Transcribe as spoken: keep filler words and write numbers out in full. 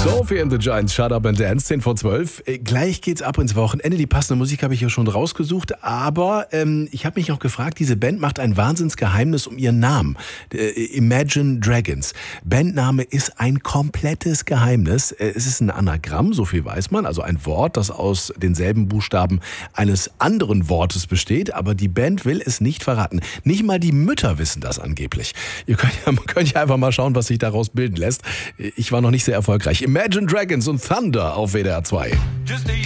Sophie and the Giants, Shut Up and Dance, zehn vor zwölf. Äh, gleich geht's ab ins Wochenende. Die passende Musik habe ich hier schon rausgesucht. Aber ähm, ich habe mich auch gefragt, diese Band macht ein Wahnsinnsgeheimnis um ihren Namen. Äh, Imagine Dragons. Bandname ist ein komplettes Geheimnis. Äh, es ist ein Anagramm, so viel weiß man. Also ein Wort, das aus denselben Buchstaben eines anderen Wortes besteht. Aber die Band will es nicht verraten. Nicht mal die Mütter wissen das angeblich. Ihr könnt ja, könnt ja einfach mal schauen, was sich daraus bilden lässt. Ich war noch nicht sehr erfolgreich. Imagine Dragons und Thunder auf W D R zwei.